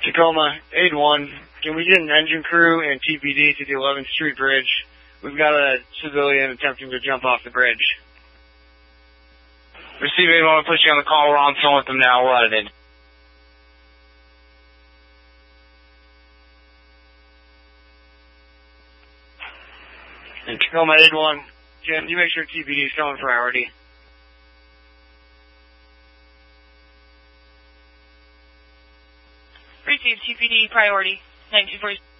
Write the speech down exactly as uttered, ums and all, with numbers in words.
Tacoma eight one, can we get an engine crew and T P D to the eleventh Street Bridge? We've got a civilian attempting to jump off the bridge. Receive eight one, push you on the call. We're on phone with them now. We're audited. And Tacoma eight one, can you make sure T P D is showing priority? Receive T P D priority. nine two four